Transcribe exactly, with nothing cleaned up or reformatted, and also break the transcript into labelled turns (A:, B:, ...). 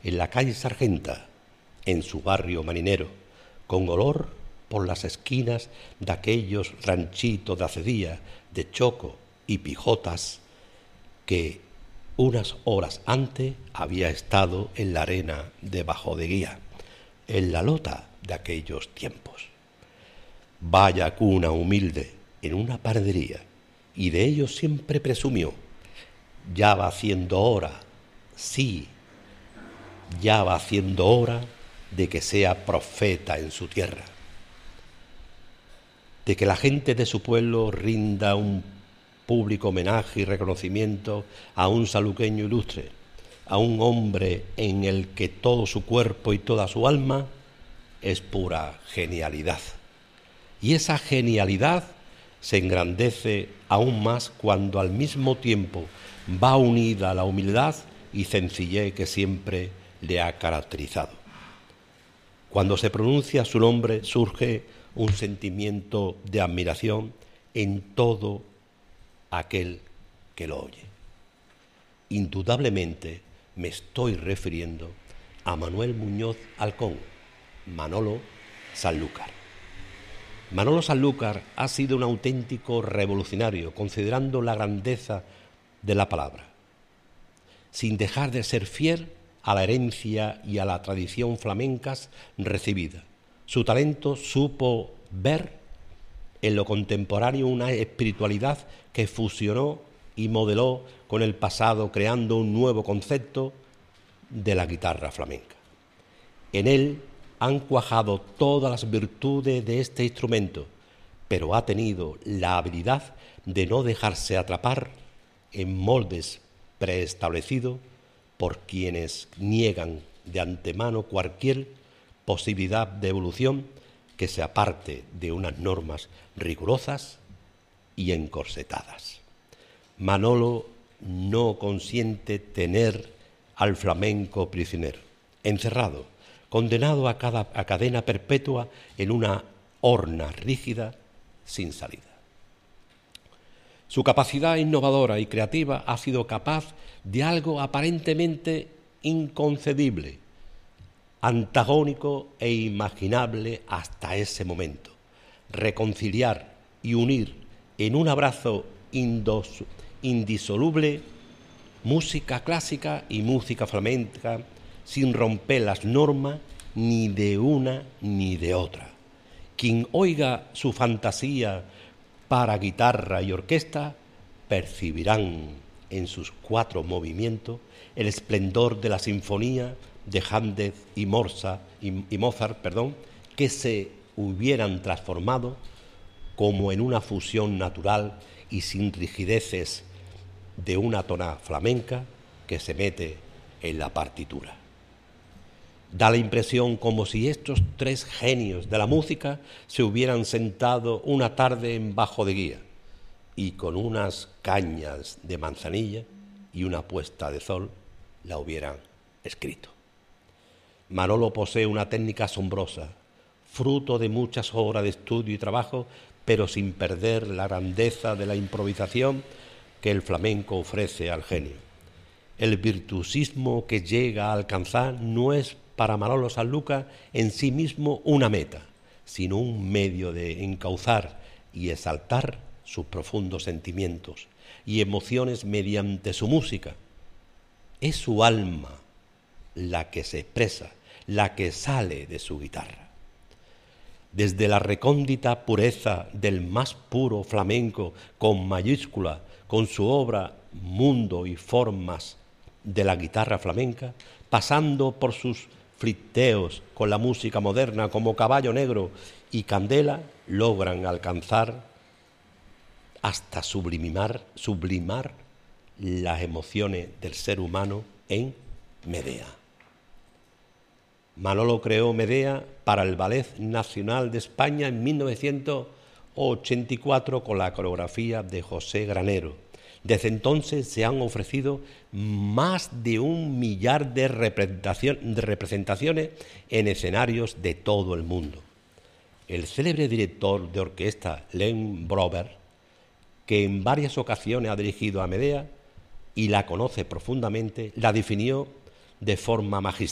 A: en la calle Sargenta, en su barrio marinero, con olor por las esquinas de aquellos ranchitos de acedía, de choco y pijotas, que unas horas antes había estado en la arena de Bajodeguía, en la lota de aquellos tiempos. Vaya cuna humilde en una panadería, y de ello siempre presumió. Ya va haciendo hora, sí, ya va haciendo hora de que sea profeta en su tierra, de que la gente de su pueblo rinda un público homenaje y reconocimiento a un saluqueño ilustre, a un hombre en el que todo su cuerpo y toda su alma es pura genialidad. Y esa genialidad se engrandece aún más cuando al mismo tiempo va unida a la humildad y sencillez que siempre le ha caracterizado. Cuando se pronuncia su nombre surge un sentimiento de admiración en todo aquel que lo oye. Indudablemente me estoy refiriendo a Manuel Muñoz Alcón, Manolo Sanlúcar. Manolo Sanlúcar ha sido un auténtico revolucionario, considerando la grandeza de la palabra, sin dejar de ser fiel a la herencia y a la tradición flamencas recibida. Su talento supo ver en lo contemporáneo una espiritualidad que fusionó y modeló con el pasado, creando un nuevo concepto de la guitarra flamenca. En él han cuajado todas las virtudes de este instrumento, pero ha tenido la habilidad de no dejarse atrapar en moldes preestablecidos por quienes niegan de antemano cualquier posibilidad de evolución que se aparte de unas normas rigurosas y encorsetadas. Manolo no consiente tener al flamenco prisionero, encerrado, condenado a, cada, a cadena perpetua en una horna rígida sin salida. Su capacidad innovadora y creativa ha sido capaz de algo aparentemente inconcebible, antagónico e imaginable hasta ese momento: reconciliar y unir en un abrazo indos, indisoluble música clásica y música flamenca, sin romper las normas ni de una ni de otra. Quien oiga su fantasía para guitarra y orquesta percibirán en sus cuatro movimientos el esplendor de la sinfonía de Händel y Mozart, y, y Mozart, perdón, que se hubieran transformado como en una fusión natural y sin rigideces de una tonada flamenca que se mete en la partitura. Da la impresión como si estos tres genios de la música se hubieran sentado una tarde en Bajodeguía y con unas cañas de manzanilla y una puesta de sol la hubieran escrito. Manolo posee una técnica asombrosa, fruto de muchas horas de estudio y trabajo, pero sin perder la grandeza de la improvisación que el flamenco ofrece al genio. El virtuosismo que llega a alcanzar no es para Manolo Sanlúcar en sí mismo una meta, sino un medio de encauzar y exaltar sus profundos sentimientos y emociones mediante su música. Es su alma la que se expresa, la que sale de su guitarra. Desde la recóndita pureza del más puro flamenco con mayúscula, con su obra Mundo y Formas de la guitarra flamenca, pasando por sus flirteos con la música moderna como Caballo Negro y Candela, logran alcanzar hasta sublimar, sublimar las emociones del ser humano en Medea. Manolo creó Medea para el Ballet Nacional de España en mil novecientos ochenta y cuatro con la coreografía de José Granero. Desde entonces se han ofrecido más de un millar de, representación, de representaciones en escenarios de todo el mundo. El célebre director de orquesta Len Brover, que en varias ocasiones ha dirigido a Medea y la conoce profundamente, la definió de forma magistral.